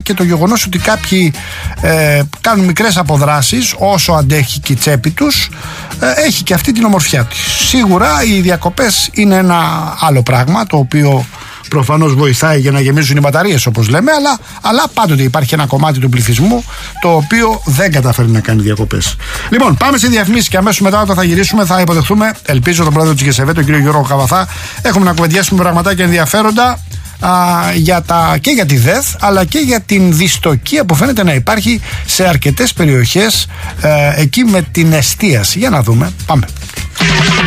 και το γεγονός ότι κάποιοι κάνουν μικρές αποδράσεις όσο αντέχει και η τσέπη τους, έχει και αυτή την ομορφιά της. Σίγουρα οι διακοπές είναι ένα άλλο πράγμα, το οποίο προφανώς βοηθάει για να γεμίζουν οι μπαταρίες, όπως λέμε, αλλά πάντοτε υπάρχει ένα κομμάτι του πληθυσμού το οποίο δεν καταφέρει να κάνει διακοπές. Λοιπόν, πάμε σε διαφημίσεις και αμέσως μετά, όταν θα γυρίσουμε, θα υποδεχθούμε, ελπίζω, τον πρόεδρο της ΓΕΣΕΒΕ, τον κύριο Γιώργο Καβαθά. Έχουμε να κουβεντιάσουμε πραγματάκια ενδιαφέροντα και για τη ΔΕΘ, αλλά και για την δυστοκία που φαίνεται να υπάρχει σε αρκετές περιοχές εκεί με την εστίαση. Για να δούμε, πάμε.